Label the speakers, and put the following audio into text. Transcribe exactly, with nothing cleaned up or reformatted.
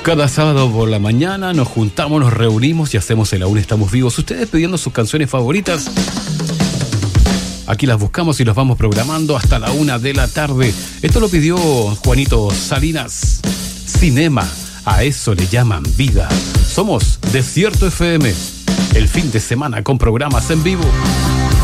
Speaker 1: Cada sábado por la mañana nos juntamos, nos reunimos y hacemos el Aún Estamos Vivos. Ustedes pidiendo sus canciones favoritas. Aquí las buscamos y las vamos programando hasta la una de la tarde. Esto lo pidió Juanito Salinas. Cinema, a eso le llaman vida. Somos Desierto F M. El fin de semana con programas en vivo.